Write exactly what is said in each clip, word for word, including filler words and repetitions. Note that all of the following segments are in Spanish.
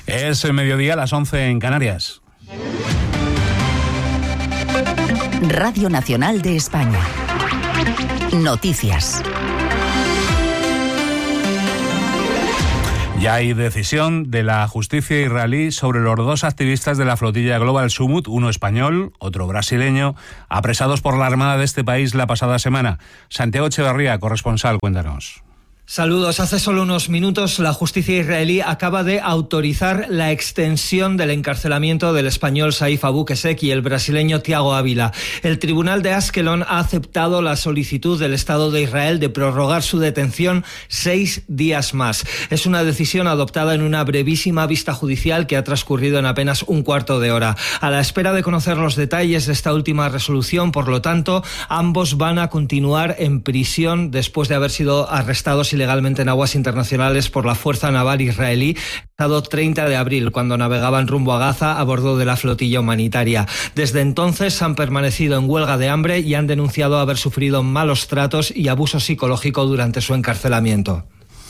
Es el mediodía, a las once en Canarias. Radio Nacional de España. Noticias. Ya hay decisión de la justicia israelí sobre los dos activistas de la flotilla Global Summit, uno español, otro brasileño, apresados por la Armada de este país la pasada semana. Santiago Echeverría, corresponsal, cuéntanos. Saludos. Hace solo unos minutos la justicia israelí acaba de autorizar la extensión del encarcelamiento del español Saif Abu Qusseq y el brasileño Thiago Ávila. El tribunal de Askelon ha aceptado la solicitud del Estado de Israel de prorrogar su detención seis días más. Es una decisión adoptada en una brevísima vista judicial que ha transcurrido en apenas un cuarto de hora. A la espera de conocer los detalles de esta última resolución, por lo tanto, ambos van a continuar en prisión después de haber sido arrestados y ilegalmente en aguas internacionales por la Fuerza Naval israelí el pasado treinta de abril, cuando navegaban rumbo a Gaza a bordo de la flotilla humanitaria. Desde entonces han permanecido en huelga de hambre y han denunciado haber sufrido malos tratos y abuso psicológico durante su encarcelamiento.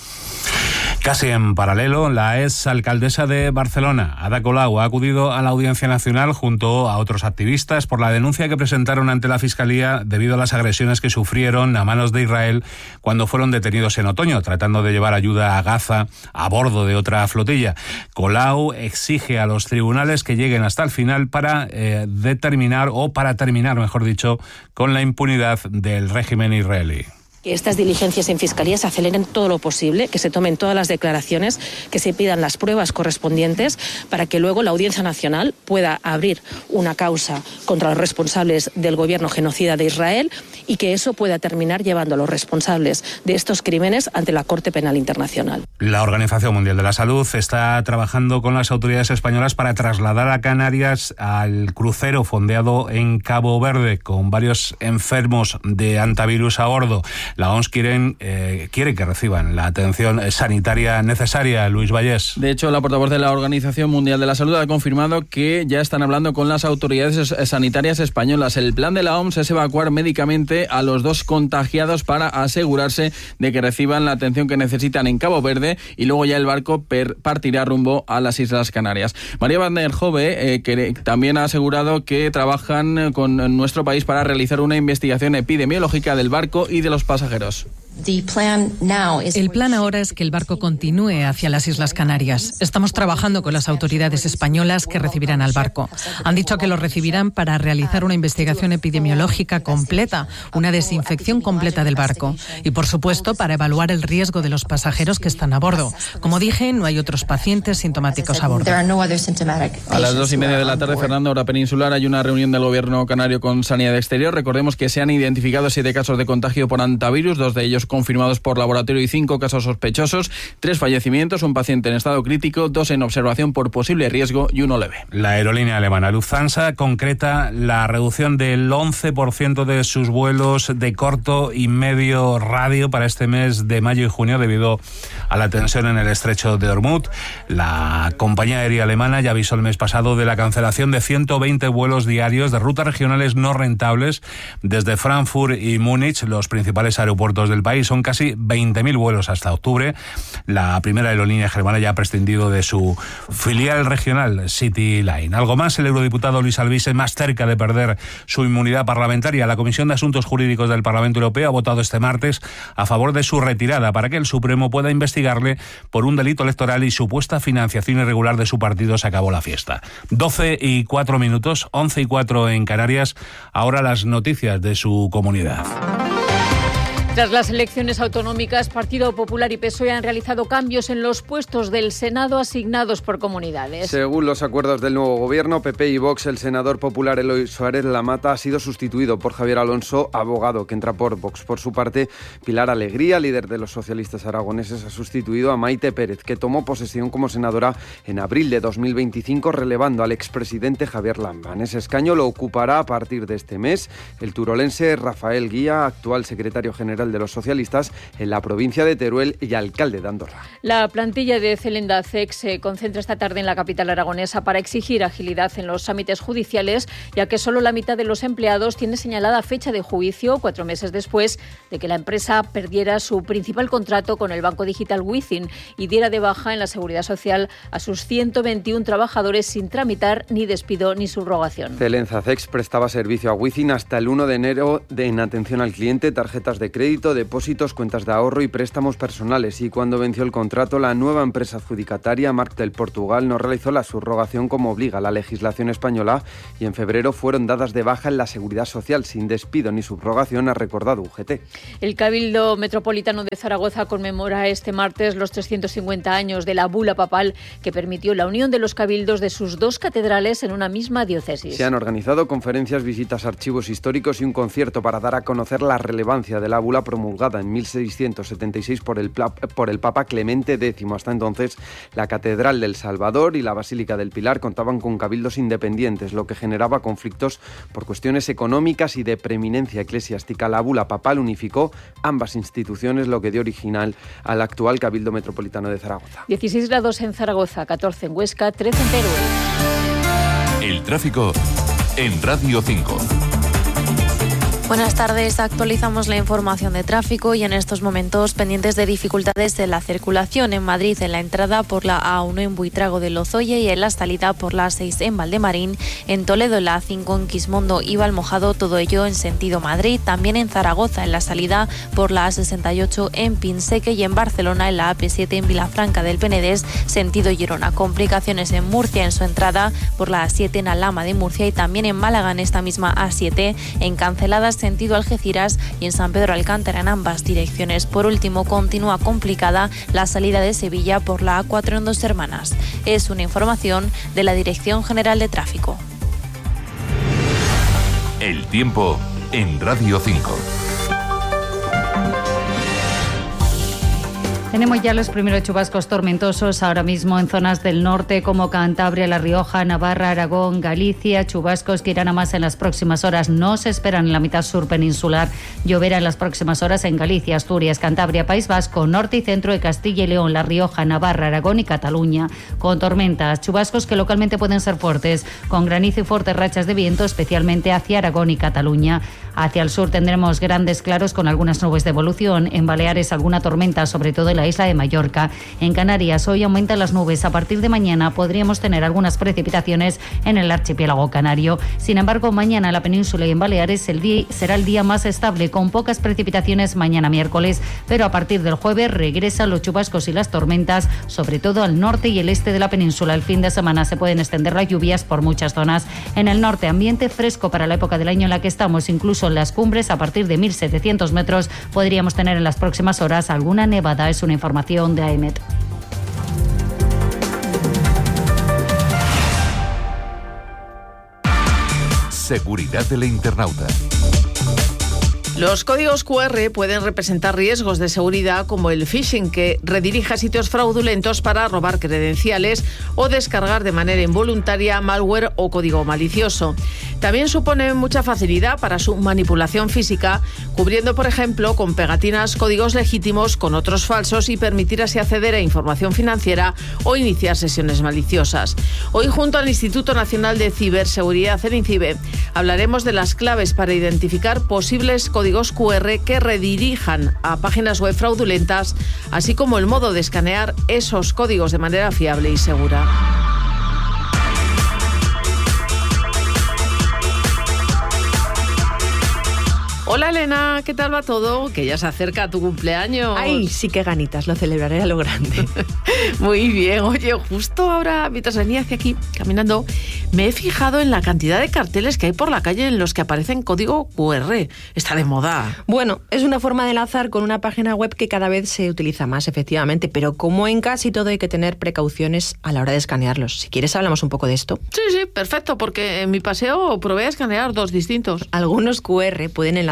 Casi en paralelo, la ex alcaldesa de Barcelona, Ada Colau, ha acudido a la Audiencia Nacional junto a otros activistas por la denuncia que presentaron ante la Fiscalía debido a las agresiones que sufrieron a manos de Israel cuando fueron detenidos en otoño, tratando de llevar ayuda a Gaza a bordo de otra flotilla. Colau exige a los tribunales que lleguen hasta el final para eh, determinar, o para terminar, mejor dicho, con la impunidad del régimen israelí. Que estas diligencias en Fiscalía se aceleren todo lo posible, que se tomen todas las declaraciones, que se pidan las pruebas correspondientes para que luego la Audiencia Nacional pueda abrir una causa contra los responsables del gobierno genocida de Israel y que eso pueda terminar llevando a los responsables de estos crímenes ante la Corte Penal Internacional. La Organización Mundial de la Salud está trabajando con las autoridades españolas para trasladar a Canarias al crucero fondeado en Cabo Verde con varios enfermos de hantavirus a bordo. La O M S quieren, eh, quiere que reciban la atención sanitaria necesaria. Luis Vallés. De hecho, la portavoz de la Organización Mundial de la Salud ha confirmado que ya están hablando con las autoridades sanitarias españolas. El plan de la O M S es evacuar médicamente a los dos contagiados para asegurarse de que reciban la atención que necesitan en Cabo Verde y luego ya el barco per- partirá rumbo a las Islas Canarias. María Van der Hove, eh, que también ha asegurado que trabajan con nuestro país para realizar una investigación epidemiológica del barco y de los pasajeros. El plan ahora es que el barco continúe hacia las Islas Canarias. Estamos trabajando con las autoridades españolas que recibirán al barco. Han dicho que lo recibirán para realizar una investigación epidemiológica completa, una desinfección completa del barco y, por supuesto, para evaluar el riesgo de los pasajeros que están a bordo. Como dije, no hay otros pacientes sintomáticos a bordo. A las dos y media de la tarde, Fernando, hora peninsular, hay una reunión del Gobierno canario con Sanidad Exterior. Recordemos que se han identificado siete casos de contagio por hantavirus, dos de ellos confirmados por laboratorio y cinco casos sospechosos, tres fallecimientos, un paciente en estado crítico, dos en observación por posible riesgo y uno leve. La aerolínea alemana Lufthansa concreta la reducción del once por ciento de sus vuelos de corto y medio radio para este mes de mayo y junio debido a la tensión en el estrecho de Hormuz. La compañía aérea alemana ya avisó el mes pasado de la cancelación de ciento veinte vuelos diarios de rutas regionales no rentables desde Frankfurt y Múnich, los principales aeropuertos del país. Son casi veinte mil vuelos hasta octubre. La primera aerolínea germana ya ha prescindido de su filial regional City Line. Algo más, el eurodiputado Luis Alvise, más cerca de perder su inmunidad parlamentaria. La Comisión de Asuntos Jurídicos del Parlamento Europeo ha votado este martes a favor de su retirada para que el Supremo pueda investigarle por un delito electoral y supuesta financiación irregular de su partido. Se acabó la fiesta. doce y cuatro minutos, once y cuatro en Canarias. Ahora las noticias de su comunidad. Tras las elecciones autonómicas, Partido Popular y P S O E han realizado cambios en los puestos del Senado asignados por comunidades. Según los acuerdos del nuevo gobierno, P P y Vox, el senador popular Eloy Suárez Lamata ha sido sustituido por Javier Alonso, abogado, que entra por Vox. Por su parte, Pilar Alegría, líder de los socialistas aragoneses, ha sustituido a Maite Pérez, que tomó posesión como senadora en abril de dos mil veinticinco, relevando al expresidente Javier Lambán. Ese escaño lo ocupará a partir de este mes el turolense Rafael Guía, actual secretario general concejal de los socialistas en la provincia de Teruel y alcalde de Andorra. La plantilla de Celenda C E C se concentra esta tarde en la capital aragonesa para exigir agilidad en los trámites judiciales, ya que solo la mitad de los empleados tiene señalada fecha de juicio, cuatro meses después de que la empresa perdiera su principal contrato con el banco digital Wizin y diera de baja en la Seguridad Social a sus ciento veintiuno trabajadores sin tramitar ni despido ni subrogación. Celenza C E X prestaba servicio a Wizin hasta el uno de enero de, en atención al cliente, tarjetas de crédito, depósitos, cuentas de ahorro y préstamos personales. Y cuando venció el contrato, la nueva empresa adjudicataria, Marktel Portugal, no realizó la subrogación como obliga la legislación española y en febrero fueron dadas de baja en la Seguridad Social sin despido ni subrogación, ha recordado U G T. El Cabildo Metropolitano de Zaragoza conmemora este martes los trescientos cincuenta años de la bula papal que permitió la unión de los cabildos de sus dos catedrales en una misma diócesis. Se han organizado conferencias, visitas a archivos históricos y un concierto para dar a conocer la relevancia de la bula promulgada en mil seiscientos setenta y seis por el, por el Papa Clemente X. Hasta entonces, la Catedral del Salvador y la Basílica del Pilar contaban con cabildos independientes, lo que generaba conflictos por cuestiones económicas y de preeminencia eclesiástica. La bula papal unificó ambas instituciones, lo que dio original al actual Cabildo Metropolitano de Zaragoza. dieciséis grados en Zaragoza, catorce en Huesca, trece en Teruel. El tráfico en Radio cinco. Buenas tardes, actualizamos la información de tráfico y en estos momentos pendientes de dificultades en la circulación en Madrid, en la entrada por la A uno en Buitrago de Lozoya y en la salida por la A seis en Valdemarín, en Toledo en la A cinco en Quismondo y Valmojado, todo ello en sentido Madrid, también en Zaragoza en la salida por la A sesenta y ocho en Pinseque y en Barcelona en la A P siete en Vilafranca del Penedés, sentido Girona. Complicaciones en Murcia en su entrada por la A siete en Alhama de Murcia y también en Málaga en esta misma A siete, en Canceladas sentido Algeciras y en San Pedro Alcántara en ambas direcciones. Por último, continúa complicada la salida de Sevilla por la A cuatro en Dos Hermanas. Es una información de la Dirección General de Tráfico. El tiempo en Radio cinco. Tenemos ya los primeros chubascos tormentosos ahora mismo en zonas del norte como Cantabria, La Rioja, Navarra, Aragón, Galicia. Chubascos que irán a más en las próximas horas. No se esperan en la mitad sur peninsular. Lloverá en las próximas horas en Galicia, Asturias, Cantabria, País Vasco, norte y centro de Castilla y León, La Rioja, Navarra, Aragón y Cataluña. Con tormentas, chubascos que localmente pueden ser fuertes, con granizo y fuertes rachas de viento, especialmente hacia Aragón y Cataluña. Hacia el sur tendremos grandes claros con algunas nubes de evolución. En Baleares alguna tormenta, sobre todo en la isla de Mallorca. En Canarias hoy aumentan las nubes. A partir de mañana podríamos tener algunas precipitaciones en el archipiélago canario. Sin embargo, mañana en la península y en Baleares el día será el día más estable, con pocas precipitaciones mañana miércoles, pero a partir del jueves regresan los chubascos y las tormentas, sobre todo al norte y el este de la península. El fin de semana se pueden extender las lluvias por muchas zonas. En el norte, ambiente fresco para la época del año en la que estamos, incluso en las cumbres a partir de mil setecientos metros podríamos tener en las próximas horas alguna nevada. Es una información de A E M E T. Seguridad del internauta. Los códigos cu erre pueden representar riesgos de seguridad como el phishing, que redirige a sitios fraudulentos para robar credenciales o descargar de manera involuntaria malware o código malicioso. También supone mucha facilidad para su manipulación física, cubriendo, por ejemplo, con pegatinas códigos legítimos con otros falsos y permitir así acceder a información financiera o iniciar sesiones maliciosas. Hoy, junto al Instituto Nacional de Ciberseguridad, el INCIBE, hablaremos de las claves para identificar posibles códigos cu erre que redirijan a páginas web fraudulentas, así como el modo de escanear esos códigos de manera fiable y segura. Hola Elena, ¿qué tal va todo? Que ya se acerca tu cumpleaños. Ay, sí, qué ganitas, lo celebraré a lo grande. Muy bien, oye, justo ahora, mientras venía hacia aquí, caminando, me he fijado en la cantidad de carteles que hay por la calle en los que aparecen código cu erre. Está de moda. Bueno, es una forma de enlazar con una página web que cada vez se utiliza más, efectivamente, pero como en casi todo hay que tener precauciones a la hora de escanearlos. Si quieres hablamos un poco de esto. Sí, sí, perfecto, porque en mi paseo probé a escanear dos distintos. Algunos cu erre pueden enlazar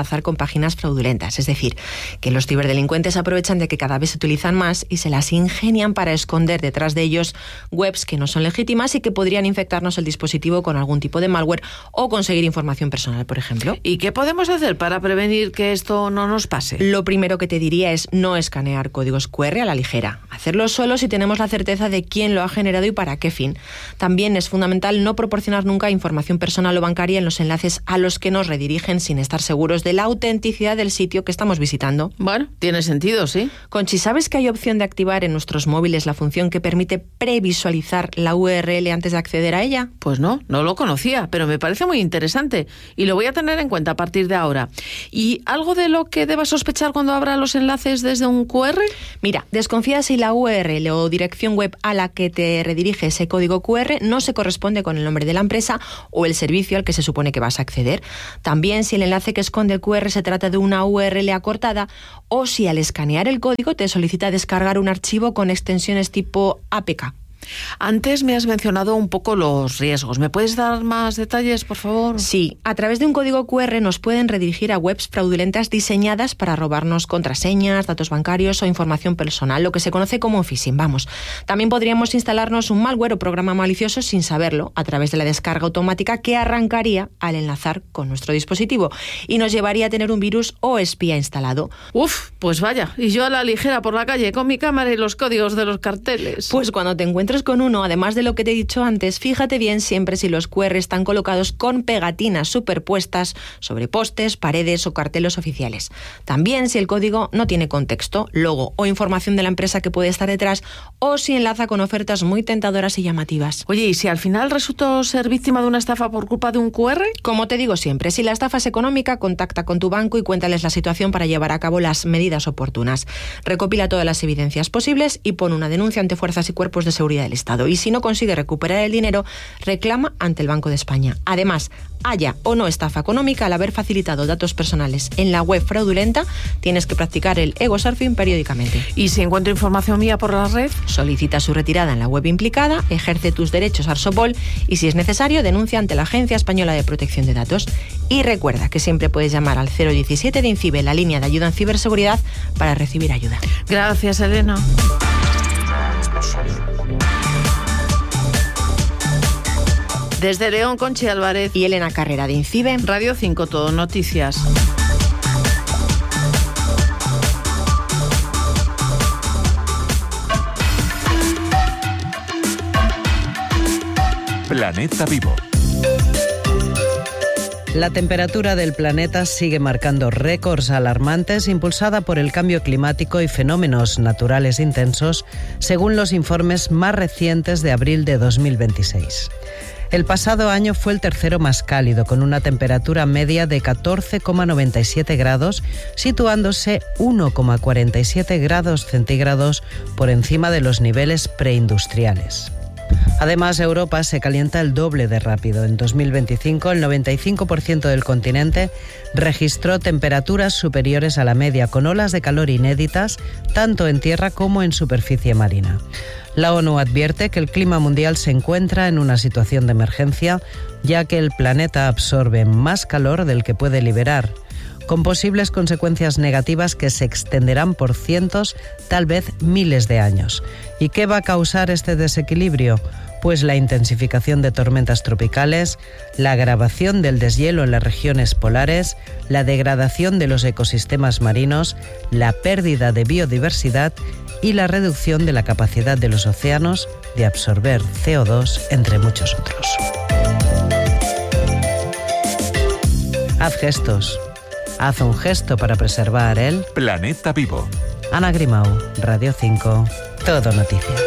enlazar con páginas fraudulentas. Es decir, que los ciberdelincuentes aprovechan de que cada vez se utilizan más y se las ingenian para esconder detrás de ellos webs que no son legítimas y que podrían infectarnos el dispositivo con algún tipo de malware o conseguir información personal, por ejemplo. ¿Y qué podemos hacer para prevenir que esto no nos pase? Lo primero que te diría es no escanear códigos cu erre a la ligera. Hacerlo solo si tenemos la certeza de quién lo ha generado y para qué fin. También es fundamental no proporcionar nunca información personal o bancaria en los enlaces a los que nos redirigen sin estar seguros de la autenticidad del sitio que estamos visitando. Bueno, tiene sentido, sí. Conchi, ¿sabes que hay opción de activar en nuestros móviles la función que permite previsualizar la u erre ele antes de acceder a ella? Pues no, no lo conocía, pero me parece muy interesante y lo voy a tener en cuenta a partir de ahora. ¿Y algo de lo que deba sospechar cuando abra los enlaces desde un cu erre? Mira, desconfía si la u erre ele o dirección web a la que te redirige ese código cu erre no se corresponde con el nombre de la empresa o el servicio al que se supone que vas a acceder. También si el enlace que esconde el cu erre se trata de una u erre ele acortada o si al escanear el código te solicita descargar un archivo con extensiones tipo A P K. Antes me has mencionado un poco los riesgos. ¿Me puedes dar más detalles, por favor? Sí, a través de un código cu erre nos pueden redirigir a webs fraudulentas diseñadas para robarnos contraseñas, datos bancarios o información personal, lo que se conoce como phishing, vamos. También podríamos instalarnos un malware o programa malicioso sin saberlo, a través de la descarga automática que arrancaría al enlazar con nuestro dispositivo y nos llevaría a tener un virus o espía instalado. Uf, pues vaya, y yo a la ligera por la calle con mi cámara y los códigos de los carteles. Pues cuando te encuentres con uno, además de lo que te he dicho antes, fíjate bien siempre si los cu erre están colocados con pegatinas superpuestas sobre postes, paredes o carteles oficiales. También si el código no tiene contexto, logo o información de la empresa que puede estar detrás o si enlaza con ofertas muy tentadoras y llamativas. Oye, ¿y si al final resulto ser víctima de una estafa por culpa de un cu erre? Como te digo siempre, si la estafa es económica, contacta con tu banco y cuéntales la situación para llevar a cabo las medidas oportunas. Recopila todas las evidencias posibles y pon una denuncia ante fuerzas y cuerpos de seguridad del Estado. Y si no consigue recuperar el dinero, reclama ante el Banco de España. Además, haya o no estafa económica, al haber facilitado datos personales en la web fraudulenta, tienes que practicar el ego surfing periódicamente. ¿Y si encuentro información mía por la red? Solicita su retirada en la web implicada, ejerce tus derechos Arsopol y, si es necesario, denuncia ante la Agencia Española de Protección de Datos. Y recuerda que siempre puedes llamar al cero diecisiete de INCIBE, la línea de ayuda en ciberseguridad, para recibir ayuda. Gracias, Elena. Desde León, Conchi Álvarez y Elena Carrera de INCIBE. Radio cinco, Todo Noticias. Planeta Vivo. La temperatura del planeta sigue marcando récords alarmantes, impulsada por el cambio climático y fenómenos naturales intensos, según los informes más recientes de abril de dos mil veintiséis. El pasado año fue el tercero más cálido, con una temperatura media de catorce coma noventa y siete grados, situándose uno coma cuarenta y siete grados centígrados por encima de los niveles preindustriales. Además, Europa se calienta el doble de rápido. En dos mil veinticinco, el noventa y cinco por ciento del continente registró temperaturas superiores a la media, con olas de calor inéditas, tanto en tierra como en superficie marina. La ONU advierte que el clima mundial se encuentra en una situación de emergencia, ya que el planeta absorbe más calor del que puede liberar, con posibles consecuencias negativas que se extenderán por cientos, tal vez miles de años. ¿Y qué va a causar este desequilibrio? Pues la intensificación de tormentas tropicales, la agravación del deshielo en las regiones polares, la degradación de los ecosistemas marinos, la pérdida de biodiversidad y la reducción de la capacidad de los océanos de absorber ce o dos, entre muchos otros. Haz gestos. Haz un gesto para preservar el Planeta Vivo. Ana Grimau, Radio cinco, Todo Noticias.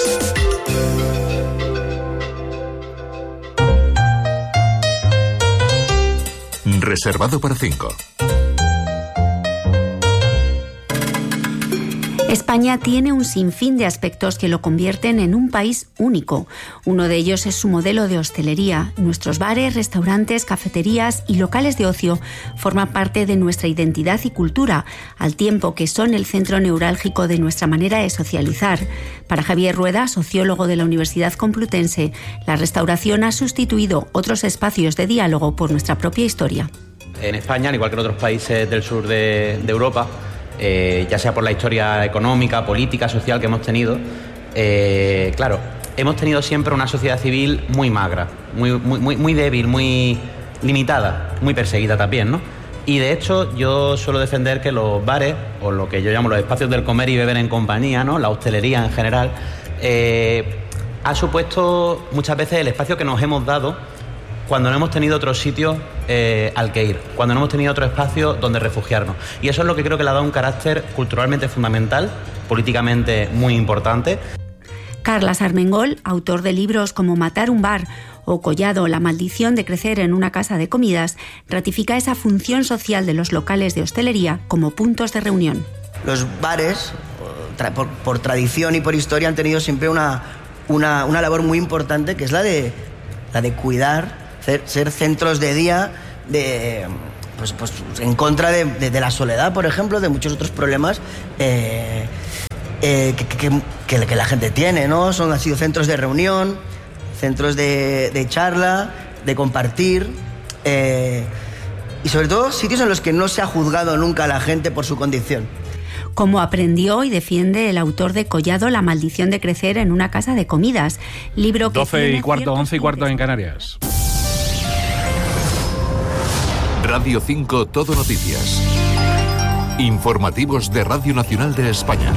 Reservado para cinco. España tiene un sinfín de aspectos que lo convierten en un país único. Uno de ellos es su modelo de hostelería. Nuestros bares, restaurantes, cafeterías y locales de ocio forman parte de nuestra identidad y cultura, al tiempo que son el centro neurálgico de nuestra manera de socializar. Para Javier Rueda, sociólogo de la Universidad Complutense, la restauración ha sustituido otros espacios de diálogo por nuestra propia historia. En España, al igual que en otros países del sur de, de Europa, eh, ya sea por la historia económica, política, social que hemos tenido, eh, claro, hemos tenido siempre una sociedad civil muy magra, muy, muy, muy, muy débil, muy limitada, muy perseguida también, ¿no? Y de hecho yo suelo defender que los bares, o lo que yo llamo los espacios del comer y beber en compañía, ¿no?, la hostelería en general, eh, ha supuesto muchas veces el espacio que nos hemos dado cuando no hemos tenido otro sitio eh, al que ir, cuando no hemos tenido otro espacio donde refugiarnos. Y eso es lo que creo que le ha dado un carácter culturalmente fundamental, políticamente muy importante. Carlas Armengol, autor de libros como Matar un bar o Collado, la maldición de crecer en una casa de comidas, ratifica esa función social de los locales de hostelería como puntos de reunión. Los bares, por, por tradición y por historia, han tenido siempre una, una, una labor muy importante, que es la de, la de cuidar, ser, ser centros de día de, pues, pues, en contra de, de, de la soledad, por ejemplo, de muchos otros problemas eh, eh, que, que, que, que la gente tiene, ¿no? Son, han sido centros de reunión, centros de, de charla, de compartir, eh, y sobre todo sitios en los que no se ha juzgado nunca a la gente por su condición. Como aprendió y defiende el autor de Collado, la maldición de crecer en una casa de comidas, libro que doce y cuarto, once y cuarto en Canarias. Radio cinco Todo Noticias. Informativos de Radio Nacional de España.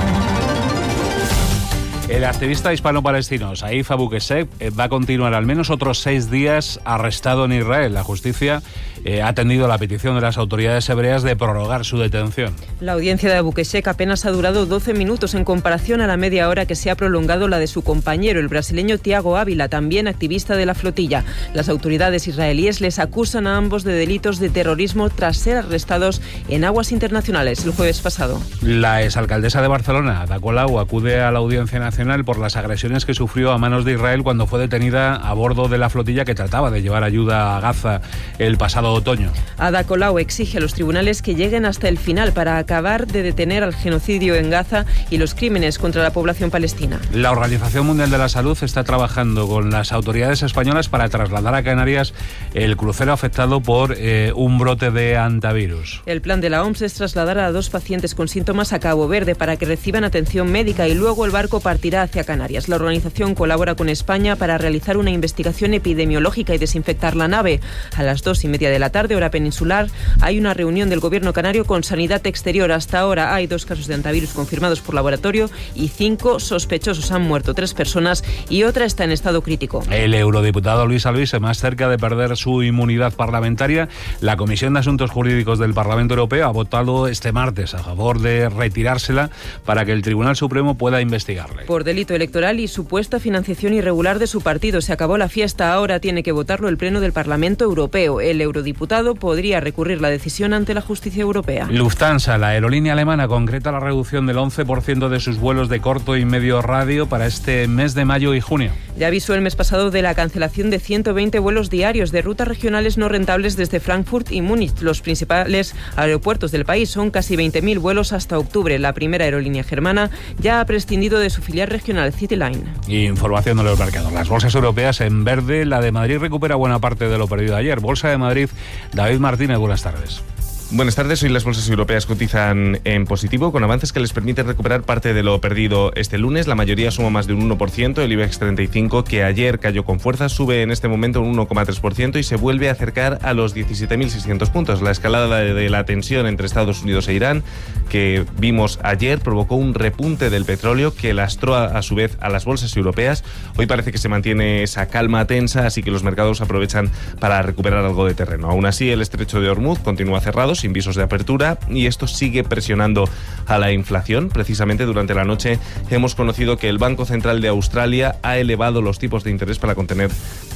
El activista hispano-palestino Saif Abu Qusseq va a continuar al menos otros seis días arrestado en Israel. La justicia eh, ha atendido la petición de las autoridades hebreas de prorrogar su detención. La audiencia de Abu Qusseq apenas ha durado doce minutos en comparación a la media hora que se ha prolongado la de su compañero, el brasileño Tiago Ávila, también activista de la flotilla. Las autoridades israelíes les acusan a ambos de delitos de terrorismo tras ser arrestados en aguas internacionales el jueves pasado. La exalcaldesa de Barcelona, Ada Colau, acude a la Audiencia Nacional por las agresiones que sufrió a manos de Israel cuando fue detenida a bordo de la flotilla que trataba de llevar ayuda a Gaza el pasado otoño. Ada Colau exige a los tribunales que lleguen hasta el final para acabar de detener al genocidio en Gaza y los crímenes contra la población palestina. La Organización Mundial de la Salud está trabajando con las autoridades españolas para trasladar a Canarias el crucero afectado por eh, un brote de hantavirus. El plan de la O M S es trasladar a dos pacientes con síntomas a Cabo Verde para que reciban atención médica y luego el barco partirá hacia Canarias. La organización colabora con España para realizar una investigación epidemiológica y desinfectar la nave. A las dos y media de la tarde, hora peninsular, hay una reunión del gobierno canario con Sanidad Exterior. Hasta ahora hay dos casos de hantavirus confirmados por laboratorio y cinco sospechosos. Han muerto tres personas y otra está en estado crítico. El eurodiputado Luis Alvise, más cerca de perder su inmunidad parlamentaria, la Comisión de Asuntos Jurídicos del Parlamento Europeo ha votado este martes a favor de retirársela para que el Tribunal Supremo pueda investigarle. Por delito electoral y supuesta financiación irregular de su partido. Se acabó la fiesta, ahora tiene que votarlo el Pleno del Parlamento Europeo. El eurodiputado podría recurrir la decisión ante la justicia europea. Lufthansa, la aerolínea alemana, concreta la reducción del once por ciento de sus vuelos de corto y medio radio para este mes de mayo y junio. Ya avisó el mes pasado de la cancelación de ciento veinte vuelos diarios de rutas regionales no rentables desde Frankfurt y Múnich. Los principales aeropuertos del país son casi veinte mil vuelos hasta octubre. La primera aerolínea germana ya ha prescindido de su filial regional CityLine. Información de los mercados. Las bolsas europeas en verde, la de Madrid recupera buena parte de lo perdido ayer. Bolsa de Madrid, David Martínez, buenas tardes. Buenas tardes, hoy las bolsas europeas cotizan en positivo, con avances que les permiten recuperar parte de lo perdido este lunes. La mayoría suma más de un uno por ciento, el IBEX treinta y cinco, que ayer cayó con fuerza, sube en este momento un uno coma tres por ciento y se vuelve a acercar a los diecisiete mil seiscientos puntos. La escalada de la tensión entre Estados Unidos e Irán, que vimos ayer, provocó un repunte del petróleo que lastró a, a su vez a las bolsas europeas. Hoy parece que se mantiene esa calma tensa, así que los mercados aprovechan para recuperar algo de terreno. Aún así, el estrecho de Hormuz continúa cerrado, sin visos de apertura, y esto sigue presionando a la inflación. Precisamente durante la noche hemos conocido que el Banco Central de Australia ha elevado los tipos de interés para contener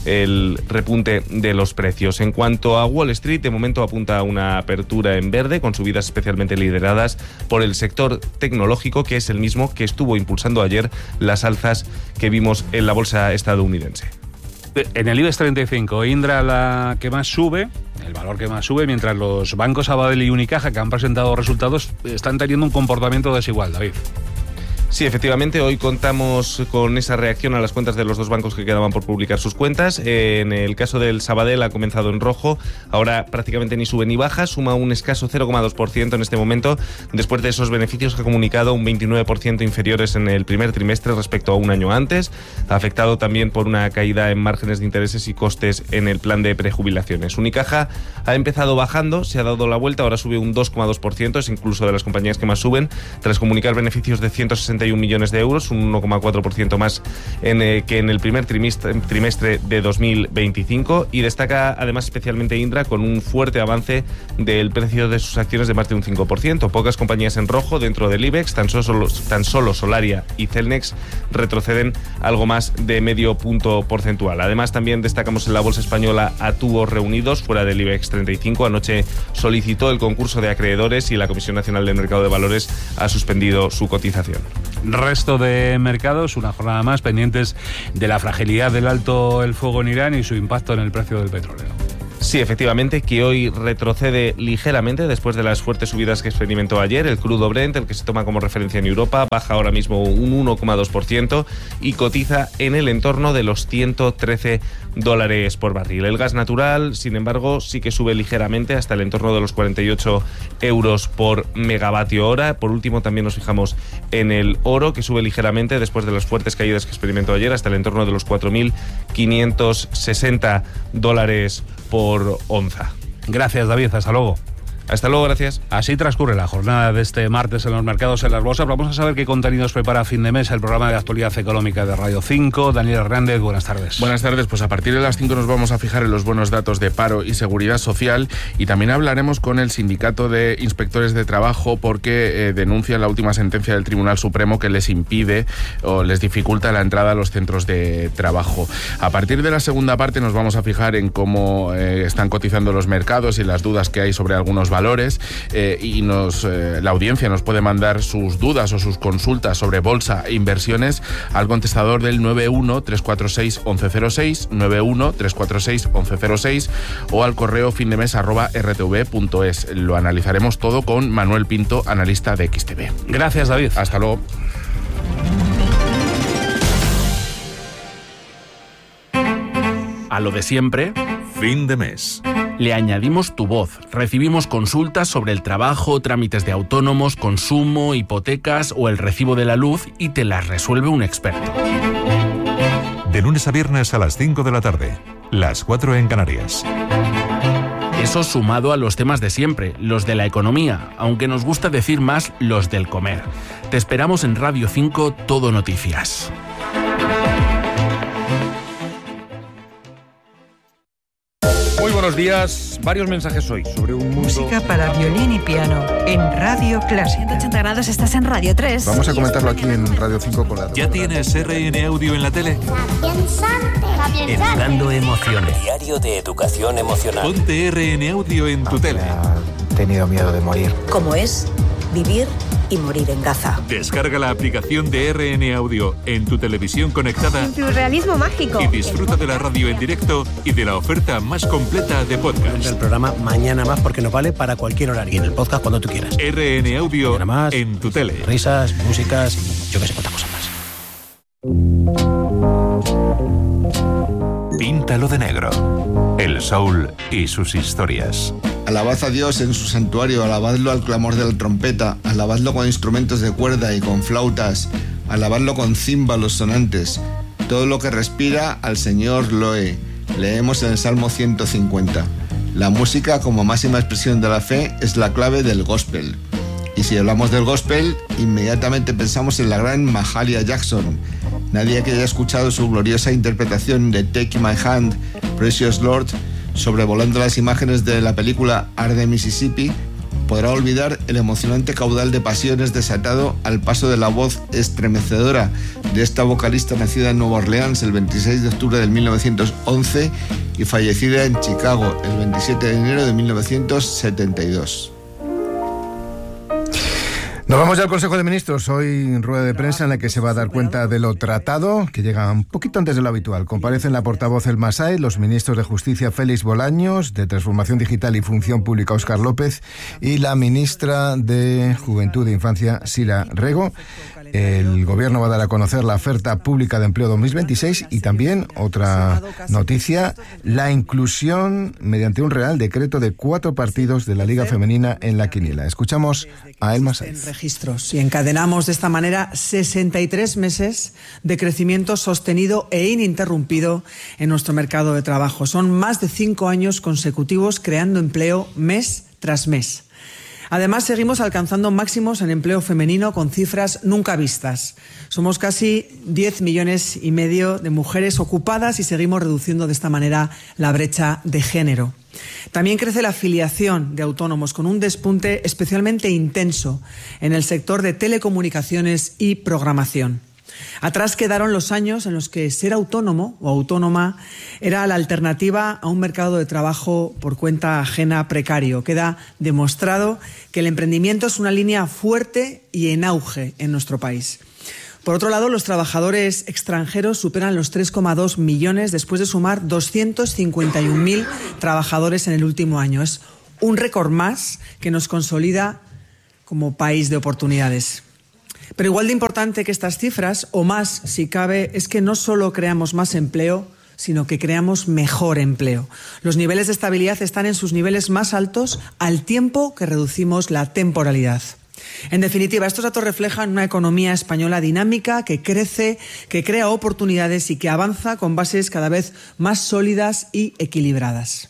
el repunte de los precios. En cuanto a Wall Street, de momento apunta a una apertura en verde, con subidas especialmente lideradas por el sector tecnológico, que es el mismo que estuvo impulsando ayer las alzas que vimos en la bolsa estadounidense. En el IBEX treinta y cinco, Indra la que más sube, el valor que más sube, mientras los bancos Sabadell y Unicaja, que han presentado resultados, están teniendo un comportamiento desigual, David. Sí, efectivamente, hoy contamos con esa reacción a las cuentas de los dos bancos que quedaban por publicar sus cuentas. En el caso del Sabadell ha comenzado en rojo, ahora prácticamente ni sube ni baja, suma un escaso cero coma dos por ciento en este momento, después de esos beneficios que ha comunicado un veintinueve por ciento inferiores en el primer trimestre respecto a un año antes, afectado también por una caída en márgenes de intereses y costes en el plan de prejubilaciones. Unicaja ha empezado bajando, se ha dado la vuelta, ahora sube un dos coma dos por ciento, es incluso de las compañías que más suben, tras comunicar beneficios de ciento sesenta y un millones de euros, un uno coma cuatro por ciento más en, eh, que en el primer trimestre, trimestre de dos mil veinticinco, y destaca además especialmente Indra con un fuerte avance del precio de sus acciones de más de un cinco por ciento. Pocas compañías en rojo dentro del IBEX, tan solo, tan solo Solaria y Celnex retroceden algo más de medio punto porcentual. Además también destacamos en la bolsa española a tubos reunidos fuera del IBEX treinta y cinco. Anoche solicitó el concurso de acreedores y la Comisión Nacional del Mercado de Valores ha suspendido su cotización. Resto de mercados, una jornada más pendientes de la fragilidad del alto el fuego en Irán y su impacto en el precio del petróleo. Sí, efectivamente, que hoy retrocede ligeramente después de las fuertes subidas que experimentó ayer. El crudo Brent, el que se toma como referencia en Europa, baja ahora mismo un uno coma dos por ciento y cotiza en el entorno de los ciento trece dólares por barril. El gas natural, sin embargo, sí que sube ligeramente hasta el entorno de los cuarenta y ocho euros por megavatio hora. Por último, también nos fijamos en el oro, que sube ligeramente después de las fuertes caídas que experimentó ayer hasta el entorno de los cuatro mil quinientos sesenta dólares por onza. Gracias, David. Hasta luego. Hasta luego, gracias. Así transcurre la jornada de este martes en los mercados, en las bolsas. Vamos a saber qué contenidos prepara a fin de mes el programa de actualidad económica de Radio cinco. Daniel Hernández, buenas tardes. Buenas tardes. Pues a partir de las cinco nos vamos a fijar en los buenos datos de paro y seguridad social, y también hablaremos con el Sindicato de Inspectores de Trabajo porque eh, denuncian la última sentencia del Tribunal Supremo que les impide o les dificulta la entrada a los centros de trabajo. A partir de la segunda parte nos vamos a fijar en cómo eh, están cotizando los mercados y las dudas que hay sobre algunos valores, eh, y nos eh, la audiencia nos puede mandar sus dudas o sus consultas sobre bolsa e inversiones al contestador del nueve uno tres cuatro seis once cero seis, nueve uno tres cuatro seis once cero seis, o al correo findemes arroba r t v punto es. Lo analizaremos todo con Manuel Pinto, analista de X T V. Gracias, David. Hasta luego. A lo de siempre, fin de mes. Le añadimos tu voz. Recibimos consultas sobre el trabajo, trámites de autónomos, consumo, hipotecas o el recibo de la luz y te las resuelve un experto. De lunes a viernes a las cinco de la tarde, las cuatro en Canarias. Eso sumado a los temas de siempre, los de la economía, aunque nos gusta decir más los del comer. Te esperamos en Radio cinco Todo Noticias. Muy buenos días. Varios mensajes hoy sobre un mundo... Música para violín y piano en Radio Clásica. ciento ochenta grados, estás en Radio tres. Vamos a comentarlo aquí en Radio cinco con la... ¿Ya tienes R N Audio en la tele? Educando emociones. Diario de educación emocional. Ponte R N Audio en tu tele. He tenido miedo de morir. ¿Cómo es vivir y morir en Gaza? Descarga la aplicación de R N Audio en tu televisión conectada. Surrealismo mágico. Y disfruta de la radio en directo y de la oferta más completa de podcast. El programa Mañana Más porque nos vale para cualquier horario. Y en el podcast cuando tú quieras. R N Audio más, en tu tele. Risas, músicas y yo que sé cuántas cosas más. Píntalo de negro. El soul y sus historias. Alabad a Dios en su santuario, alabadlo al clamor de la trompeta, alabadlo con instrumentos de cuerda y con flautas, alabadlo con címbalos sonantes. Todo lo que respira, al Señor loe. Leemos en el Salmo ciento cincuenta. La música, como máxima expresión de la fe, es la clave del gospel. Y si hablamos del gospel, inmediatamente pensamos en la gran Mahalia Jackson. Nadie que haya escuchado su gloriosa interpretación de Take My Hand, Precious Lord, sobrevolando las imágenes de la película Arde Mississippi, podrá olvidar el emocionante caudal de pasiones desatado al paso de la voz estremecedora de esta vocalista nacida en Nueva Orleans el veintiséis de octubre de mil novecientos once y fallecida en Chicago el veintisiete de enero de mil novecientos setenta y dos. Nos vamos ya al Consejo de Ministros, hoy en rueda de prensa en la que se va a dar cuenta de lo tratado, que llega un poquito antes de lo habitual. Comparecen la portavoz El Masai, los ministros de Justicia Félix Bolaños, de Transformación Digital y Función Pública Óscar López y la ministra de Juventud e Infancia Sila Rego. El Gobierno va a dar a conocer la oferta pública de empleo dos mil veintiséis y también otra noticia, la inclusión mediante un Real Decreto de cuatro partidos de la Liga Femenina en la quiniela. Escuchamos a Elma Saiz. Registros y encadenamos de esta manera sesenta y tres meses de crecimiento sostenido e ininterrumpido en nuestro mercado de trabajo. Son más de cinco años consecutivos creando empleo mes tras mes. Además, seguimos alcanzando máximos en empleo femenino con cifras nunca vistas. Somos casi diez millones y medio de mujeres ocupadas y seguimos reduciendo de esta manera la brecha de género. También crece la afiliación de autónomos con un despunte especialmente intenso en el sector de telecomunicaciones y programación. Atrás quedaron los años en los que ser autónomo o autónoma era la alternativa a un mercado de trabajo por cuenta ajena precario. Queda demostrado que el emprendimiento es una línea fuerte y en auge en nuestro país. Por otro lado, los trabajadores extranjeros superan los tres coma dos millones después de sumar doscientos cincuenta y un mil trabajadores en el último año. Es un récord más que nos consolida como país de oportunidades. Pero igual de importante que estas cifras, o más si cabe, es que no solo creamos más empleo, sino que creamos mejor empleo. Los niveles de estabilidad están en sus niveles más altos al tiempo que reducimos la temporalidad. En definitiva, estos datos reflejan una economía española dinámica que crece, que crea oportunidades y que avanza con bases cada vez más sólidas y equilibradas.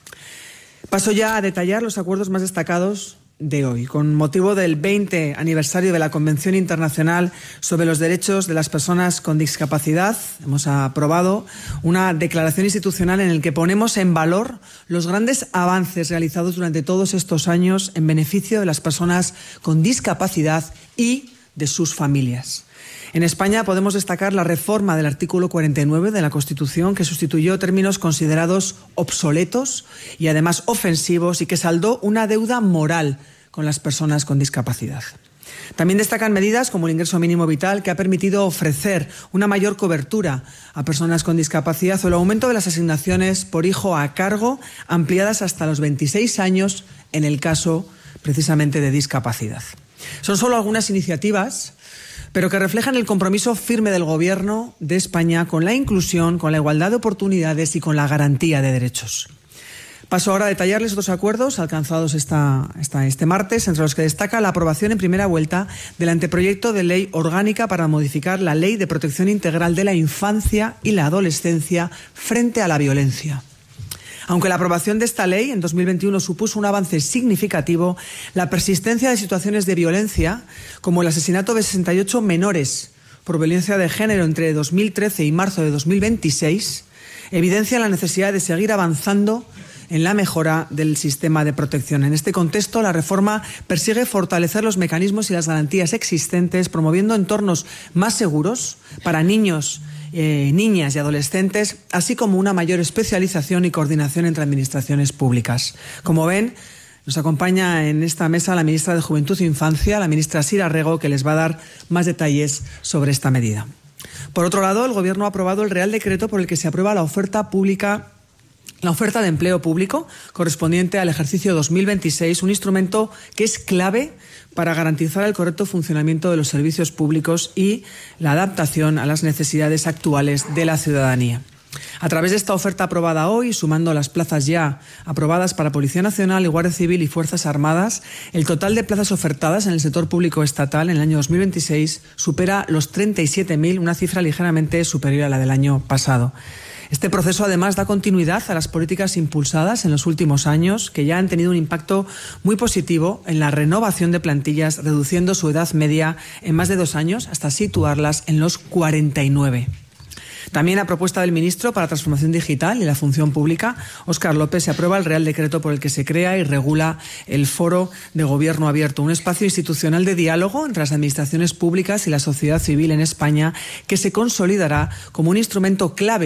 Paso ya a detallar los acuerdos más destacados de hoy. Con motivo del veinte aniversario de la Convención Internacional sobre los Derechos de las Personas con Discapacidad, hemos aprobado una declaración institucional en la que ponemos en valor los grandes avances realizados durante todos estos años en beneficio de las personas con discapacidad y de sus familias. En España podemos destacar la reforma del artículo cuarenta y nueve de la Constitución, que sustituyó términos considerados obsoletos y además ofensivos y que saldó una deuda moral con las personas con discapacidad. También destacan medidas como el ingreso mínimo vital, que ha permitido ofrecer una mayor cobertura a personas con discapacidad, o el aumento de las asignaciones por hijo a cargo, ampliadas hasta los veintiséis años en el caso precisamente de discapacidad. Son solo algunas iniciativas, pero que reflejan el compromiso firme del Gobierno de España con la inclusión, con la igualdad de oportunidades y con la garantía de derechos. Paso ahora a detallarles otros acuerdos alcanzados esta, esta, este martes, entre los que destaca la aprobación en primera vuelta del anteproyecto de ley orgánica para modificar la Ley de Protección Integral de la Infancia y la Adolescencia frente a la violencia. Aunque la aprobación de esta ley en dos mil veintiuno supuso un avance significativo, la persistencia de situaciones de violencia, como el asesinato de sesenta y ocho menores por violencia de género entre dos mil trece y marzo de dos mil veintiséis, evidencia la necesidad de seguir avanzando en la mejora del sistema de protección. En este contexto, la reforma persigue fortalecer los mecanismos y las garantías existentes, promoviendo entornos más seguros para niños, eh, niñas y adolescentes, así como una mayor especialización y coordinación entre administraciones públicas. Como ven, nos acompaña en esta mesa la ministra de Juventud e Infancia, la ministra Sira Rego, que les va a dar más detalles sobre esta medida. Por otro lado, el Gobierno ha aprobado el Real Decreto por el que se aprueba la oferta pública La oferta de empleo público correspondiente al ejercicio dos mil veintiséis, un instrumento que es clave para garantizar el correcto funcionamiento de los servicios públicos y la adaptación a las necesidades actuales de la ciudadanía. A través de esta oferta aprobada hoy, sumando las plazas ya aprobadas para Policía Nacional y Guardia Civil y Fuerzas Armadas, el total de plazas ofertadas en el sector público estatal en el año dos mil veintiséis supera los treinta y siete mil, una cifra ligeramente superior a la del año pasado. Este proceso, además, da continuidad a las políticas impulsadas en los últimos años, que ya han tenido un impacto muy positivo en la renovación de plantillas, reduciendo su edad media en más de dos años hasta situarlas en los cuarenta y nueve. También, a propuesta del ministro para Transformación Digital y la Función Pública, Óscar López, se aprueba el Real Decreto por el que se crea y regula el Foro de Gobierno Abierto, un espacio institucional de diálogo entre las administraciones públicas y la sociedad civil en España, que se consolidará como un instrumento clave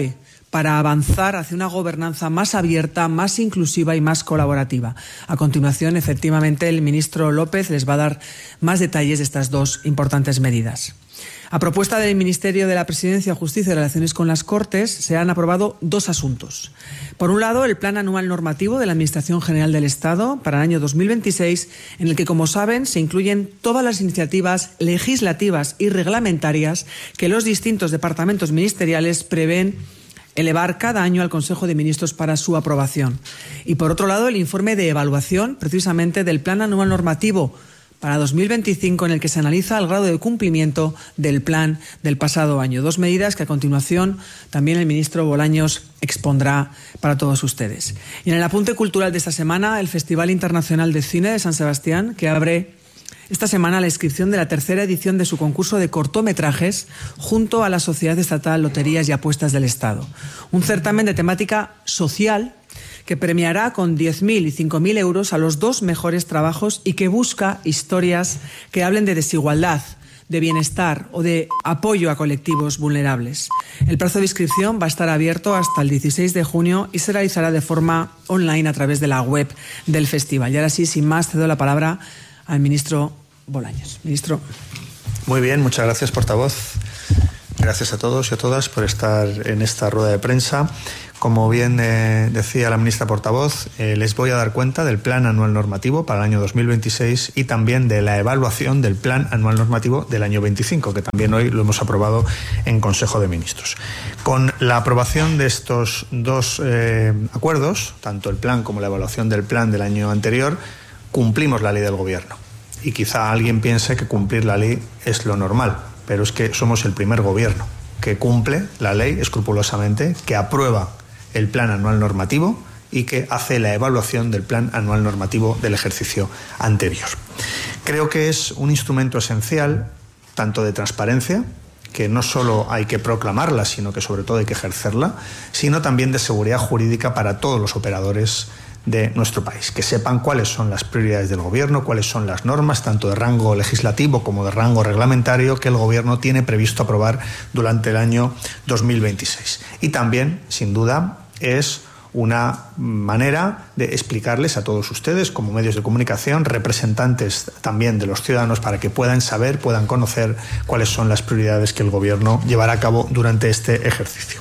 para avanzar hacia una gobernanza más abierta, más inclusiva y más colaborativa. A continuación, efectivamente, el ministro López les va a dar más detalles de estas dos importantes medidas. A propuesta del Ministerio de la Presidencia, Justicia y Relaciones con las Cortes, se han aprobado dos asuntos. Por un lado, el Plan Anual Normativo de la Administración General del Estado para el año dos mil veintiséis, en el que, como saben, se incluyen todas las iniciativas legislativas y reglamentarias que los distintos departamentos ministeriales prevén elevar cada año al Consejo de Ministros para su aprobación. Y, por otro lado, el informe de evaluación, precisamente, del Plan Anual Normativo para dos mil veinticinco, en el que se analiza el grado de cumplimiento del plan del pasado año. Dos medidas que a continuación también el ministro Bolaños expondrá para todos ustedes. Y en el apunte cultural de esta semana, el Festival Internacional de Cine de San Sebastián, que abre esta semana la inscripción de la tercera edición de su concurso de cortometrajes junto a la Sociedad Estatal Loterías y Apuestas del Estado. Un certamen de temática social que premiará con diez mil y cinco mil euros a los dos mejores trabajos y que busca historias que hablen de desigualdad, de bienestar o de apoyo a colectivos vulnerables. El plazo de inscripción va a estar abierto hasta el dieciséis de junio y se realizará de forma online a través de la web del festival. Y ahora sí, sin más, cedo la palabra al ministro Bolaños. Ministro. Muy bien, muchas gracias, portavoz. Gracias a todos y a todas por estar en esta rueda de prensa. Como bien eh, decía la ministra portavoz, eh, les voy a dar cuenta del Plan Anual Normativo para el año dos mil veintiséis y también de la evaluación del Plan Anual Normativo del año veinticinco, que también hoy lo hemos aprobado en Consejo de Ministros. Con la aprobación de estos dos eh, acuerdos, tanto el plan como la evaluación del plan del año anterior, cumplimos la ley del Gobierno. Y quizá alguien piense que cumplir la ley es lo normal, pero es que somos el primer Gobierno que cumple la ley escrupulosamente, que aprueba el Plan Anual Normativo y que hace la evaluación del Plan Anual Normativo del ejercicio anterior. Creo que es un instrumento esencial, tanto de transparencia, que no solo hay que proclamarla, sino que sobre todo hay que ejercerla, sino también de seguridad jurídica para todos los operadores de nuestro país, que sepan cuáles son las prioridades del Gobierno, cuáles son las normas, tanto de rango legislativo como de rango reglamentario, que el Gobierno tiene previsto aprobar durante el año dos mil veintiséis. Y también, sin duda, es una manera de explicarles a todos ustedes, como medios de comunicación, representantes también de los ciudadanos, para que puedan saber, puedan conocer cuáles son las prioridades que el Gobierno llevará a cabo durante este ejercicio.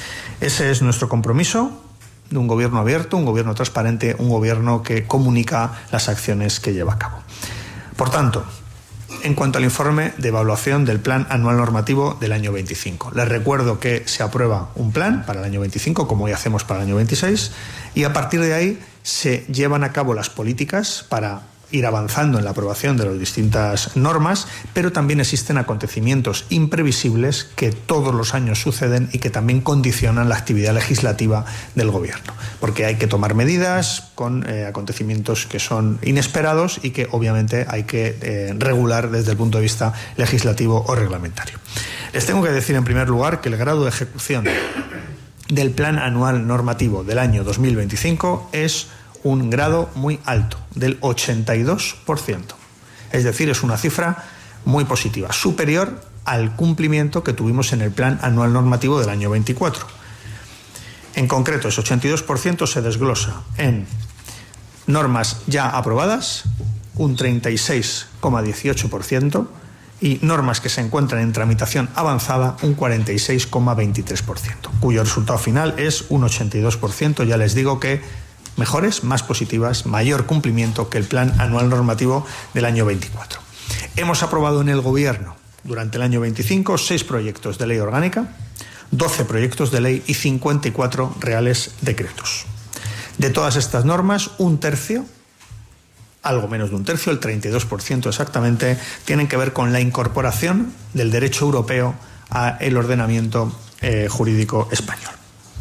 Ese es nuestro compromiso, de un Gobierno abierto, un Gobierno transparente, un Gobierno que comunica las acciones que lleva a cabo. Por tanto, en cuanto al informe de evaluación del Plan Anual Normativo del año veinticinco, les recuerdo que se aprueba un plan para el año veinticinco, como hoy hacemos para el año veintiséis, y a partir de ahí se llevan a cabo las políticas para ir avanzando en la aprobación de las distintas normas, pero también existen acontecimientos imprevisibles que todos los años suceden y que también condicionan la actividad legislativa del Gobierno, porque hay que tomar medidas con eh, acontecimientos que son inesperados y que obviamente hay que eh, regular desde el punto de vista legislativo o reglamentario. Les tengo que decir en primer lugar que el grado de ejecución del Plan Anual Normativo del año dos mil veinticinco es un grado muy alto, del ochenta y dos por ciento. Es decir, es una cifra muy positiva, superior al cumplimiento que tuvimos en el Plan Anual Normativo del año veinticuatro. En concreto, ese ochenta y dos por ciento se desglosa en normas ya aprobadas, un treinta y seis coma dieciocho por ciento, y normas que se encuentran en tramitación avanzada, un cuarenta y seis coma veintitrés por ciento, cuyo resultado final es un ochenta y dos por ciento. Ya les digo que mejores, más positivas, mayor cumplimiento que el Plan Anual Normativo del año veinticuatro. Hemos aprobado en el Gobierno durante el año veinticinco seis proyectos de ley orgánica, doce proyectos de ley y cincuenta y cuatro reales decretos. De todas estas normas, un tercio, algo menos de un tercio, el treinta y dos por ciento exactamente, tienen que ver con la incorporación del derecho europeo al ordenamiento eh, jurídico español.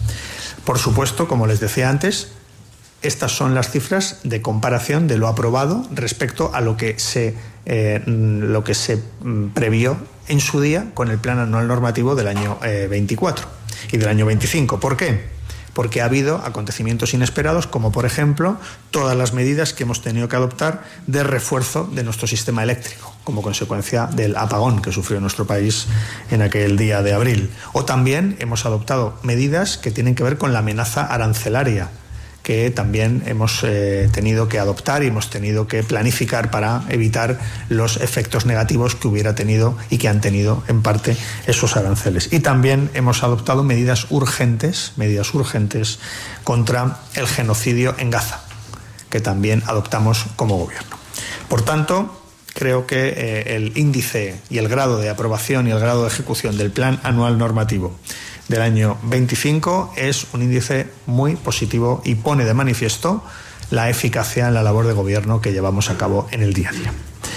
Por supuesto, como les decía antes, estas son las cifras de comparación de lo aprobado respecto a lo que se, eh, lo que se previó en su día con el Plan Anual Normativo del año eh, veinticuatro y del año veinticinco. ¿Por qué? porque ha habido acontecimientos inesperados, como por ejemplo todas las medidas que hemos tenido que adoptar de refuerzo de nuestro sistema eléctrico, como consecuencia del apagón que sufrió nuestro país en aquel día de abril. O también hemos adoptado medidas que tienen que ver con la amenaza arancelaria, que también hemos eh, tenido que adoptar y hemos tenido que planificar para evitar los efectos negativos que hubiera tenido y que han tenido en parte esos aranceles. Y también hemos adoptado medidas urgentes, medidas urgentes contra el genocidio en Gaza, que también adoptamos como gobierno. Por tanto, creo que eh, el índice y el grado de aprobación y el grado de ejecución del Plan Anual Normativo del año veinticinco es un índice muy positivo y pone de manifiesto la eficacia en la labor de gobierno que llevamos a cabo en el día a día.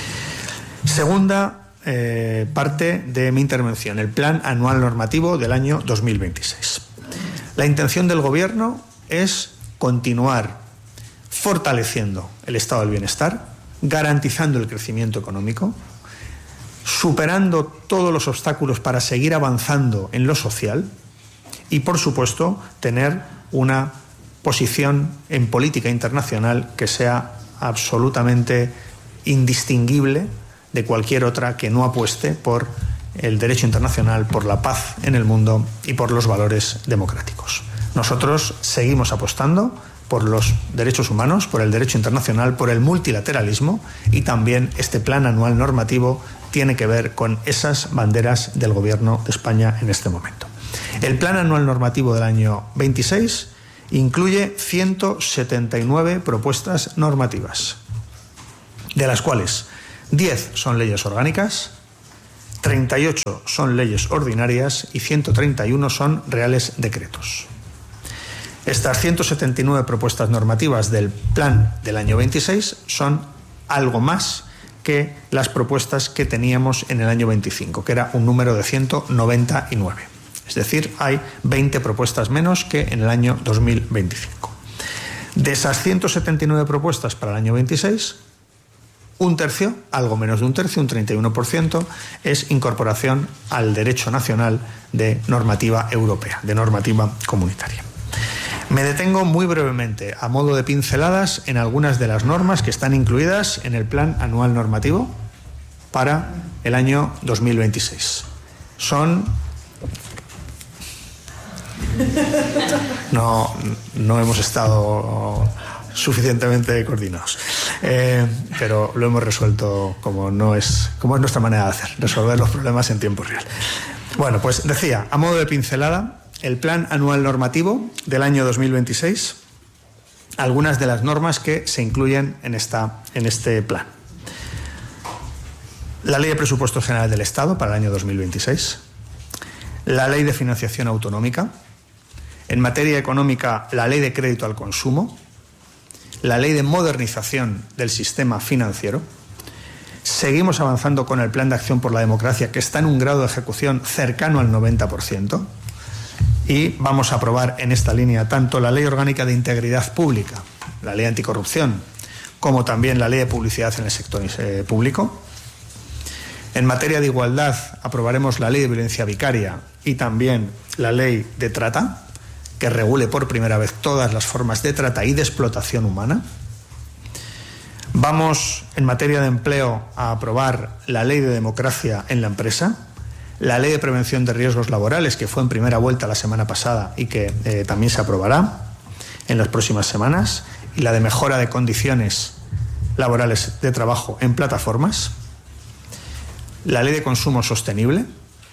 Segunda eh, parte de mi intervención, el Plan Anual Normativo del año dos mil veintiséis. La intención del gobierno es continuar fortaleciendo el estado del bienestar, garantizando el crecimiento económico, superando todos los obstáculos para seguir avanzando en lo social y, por supuesto, tener una posición en política internacional que sea absolutamente indistinguible de cualquier otra que no apueste por el derecho internacional, por la paz en el mundo y por los valores democráticos. Nosotros seguimos apostando por los derechos humanos, por el derecho internacional, por el multilateralismo, y también este plan anual normativo tiene que ver con esas banderas del Gobierno de España en este momento. El Plan Anual Normativo del año veintiséis incluye ciento setenta y nueve propuestas normativas, de las cuales diez son leyes orgánicas, treinta y ocho son leyes ordinarias y ciento treinta y uno son reales decretos. Estas ciento setenta y nueve propuestas normativas del plan del año veintiséis son algo más que las propuestas que teníamos en el año veinticinco, que era un número de ciento noventa y nueve. Es decir, hay veinte propuestas menos que en el año dos mil veinticinco. De esas ciento setenta y nueve propuestas para el año veintiséis, un tercio, algo menos de un tercio, un treinta y uno por ciento, es incorporación al derecho nacional de normativa europea, de normativa comunitaria. Me detengo muy brevemente, a modo de pinceladas, en algunas de las normas que están incluidas en el Plan Anual Normativo para el año dos mil veintiséis. Son... No, no hemos estado suficientemente coordinados, eh, pero lo hemos resuelto como, no es, como es nuestra manera de hacer, resolver los problemas en tiempo real. Bueno, pues decía, a modo de pincelada, el Plan Anual Normativo del año dos mil veintiséis, algunas de las normas que se incluyen en, esta, en este plan. La Ley de Presupuestos Generales del Estado para el año dos mil veintiséis, la Ley de Financiación Autonómica, en materia económica, la Ley de Crédito al Consumo, la Ley de Modernización del Sistema Financiero. Seguimos avanzando con el Plan de Acción por la Democracia, que está en un grado de ejecución cercano al noventa por ciento. Y vamos a aprobar en esta línea tanto la Ley Orgánica de Integridad Pública, la Ley Anticorrupción, como también la Ley de Publicidad en el sector eh, público. En materia de igualdad aprobaremos la Ley de Violencia Vicaria y también la Ley de Trata, que regule por primera vez todas las formas de trata y de explotación humana. Vamos, en materia de empleo, a aprobar la Ley de Democracia en la Empresa, la Ley de Prevención de Riesgos Laborales, que fue en primera vuelta la semana pasada y que eh, también se aprobará en las próximas semanas, y la de mejora de condiciones laborales de trabajo en plataformas, la Ley de Consumo Sostenible.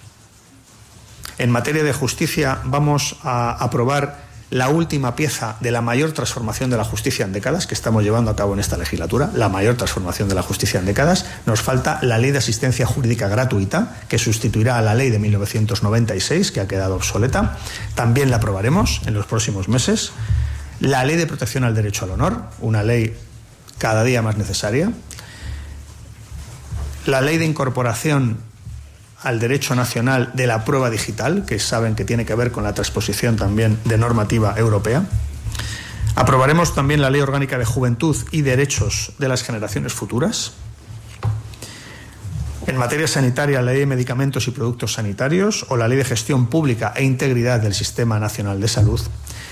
En materia de justicia vamos a aprobar la última pieza de la mayor transformación de la justicia en décadas que estamos llevando a cabo en esta legislatura, la mayor transformación de la justicia en décadas. Nos falta la Ley de Asistencia Jurídica Gratuita, que sustituirá a la Ley de mil novecientos noventa y seis, que ha quedado obsoleta. También la aprobaremos en los próximos meses. La Ley de Protección al Derecho al Honor, una ley cada día más necesaria. La Ley de Incorporación al derecho nacional de la prueba digital, que saben que tiene que ver con la transposición también de normativa europea. Aprobaremos también la Ley Orgánica de Juventud y Derechos de las Generaciones Futuras. En materia sanitaria, la Ley de Medicamentos y Productos Sanitarios o la Ley de Gestión Pública e Integridad del Sistema Nacional de Salud.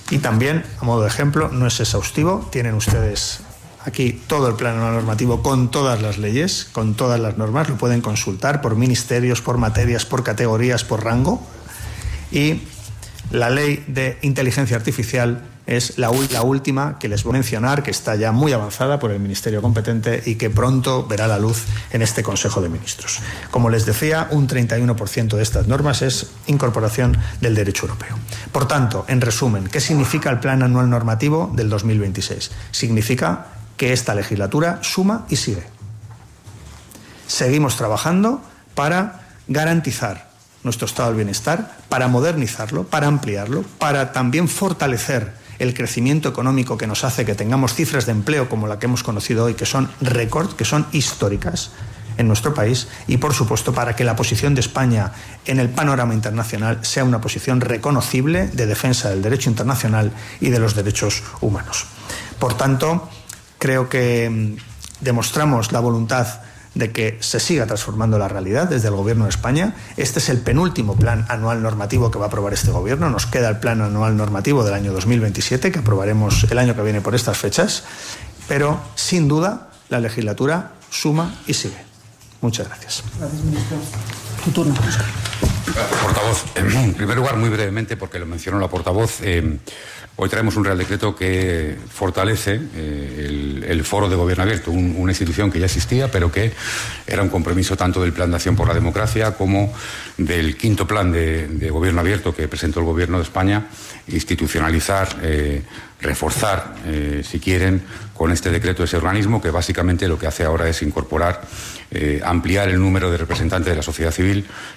Y también, a modo de ejemplo, no es exhaustivo, tienen ustedes aquí todo el plan anual normativo con todas las leyes, con todas las normas, lo pueden consultar por ministerios, por materias, por categorías, por rango. Y la ley de inteligencia artificial es la, la última que les voy a mencionar, que está ya muy avanzada por el Ministerio competente y que pronto verá la luz en este Consejo de Ministros. Como les decía, un treinta y uno por ciento de estas normas es incorporación del derecho europeo. Por tanto, en resumen, ¿qué significa el Plan Anual Normativo del dos mil veintiséis? Significa que esta legislatura suma y sigue. Seguimos trabajando para garantizar nuestro estado del bienestar, para modernizarlo, para ampliarlo, para también fortalecer el crecimiento económico que nos hace que tengamos cifras de empleo como la que hemos conocido hoy, que son récord, que son históricas en nuestro país, y por supuesto para que la posición de España en el panorama internacional sea una posición reconocible de defensa del derecho internacional y de los derechos humanos. Por tanto, creo que demostramos la voluntad de que se siga transformando la realidad desde el Gobierno de España. Este es el penúltimo plan anual normativo que va a aprobar este Gobierno. Nos queda el plan anual normativo del año dos mil veintisiete, que aprobaremos el año que viene por estas fechas. Pero, sin duda, la legislatura suma y sigue. Muchas gracias. Gracias, ministro. Tu turno, Óscar. Gracias, portavoz. En primer lugar, muy brevemente, porque lo mencionó la portavoz, eh, hoy traemos un Real Decreto que fortalece eh, el, el Foro de Gobierno Abierto, un, una institución que ya existía, pero que era un compromiso tanto del Plan de Acción por la Democracia como del quinto Plan de, de Gobierno Abierto que presentó el Gobierno de España, institucionalizar, eh, reforzar, eh, si quieren, con este decreto ese organismo que básicamente lo que hace ahora es incorporar, eh, ampliar el número de representantes de la sociedad civil